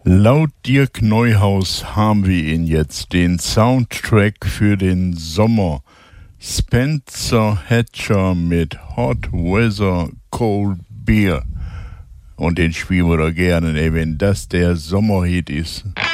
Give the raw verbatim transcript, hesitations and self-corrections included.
Laut Dirk Neuhaus haben wir ihn jetzt, den Soundtrack für den Sommer. Spencer Hatcher mit Hot Weather Cold Beer. Und den spielen wir doch gerne, ey, wenn das der Sommerhit ist.